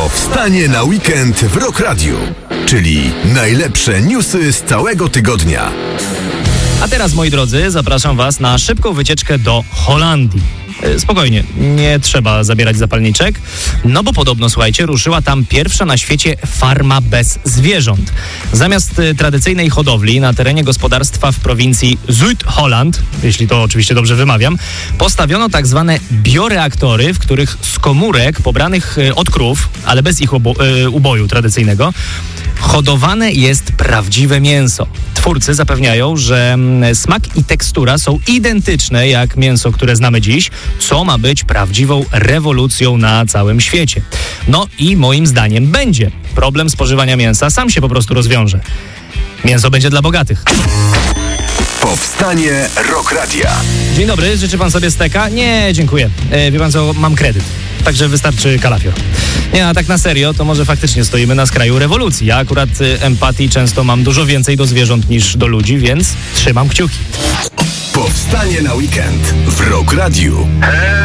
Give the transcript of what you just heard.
Powstanie na weekend w Rock Radio, czyli najlepsze newsy z całego tygodnia. A teraz, moi drodzy, zapraszam Was na szybką wycieczkę do Holandii. Spokojnie, nie trzeba zabierać zapalniczek, no bo podobno, słuchajcie, ruszyła tam pierwsza na świecie farma bez zwierząt. Zamiast tradycyjnej hodowli na terenie gospodarstwa w prowincji Zuid-Holland, jeśli to oczywiście dobrze wymawiam, postawiono tak zwane bioreaktory, w których z komórek pobranych od krów, ale bez ich uboju tradycyjnego, hodowane jest prawdziwe mięso. Twórcy zapewniają, że smak i tekstura są identyczne jak mięso, które znamy dziś, co ma być prawdziwą rewolucją na całym świecie. No i moim zdaniem będzie. Problem spożywania mięsa sam się po prostu rozwiąże. Mięso będzie dla bogatych. Powstanie Rock Radia. Dzień dobry, życzy pan sobie steka? Nie, dziękuję. Wie pan co, mam kredyt. Także wystarczy kalafior. Nie, a tak na serio, to może faktycznie stoimy na skraju rewolucji. Ja akurat empatii często mam dużo więcej do zwierząt niż do ludzi, więc trzymam kciuki. Powstanie na weekend w Rock Radio.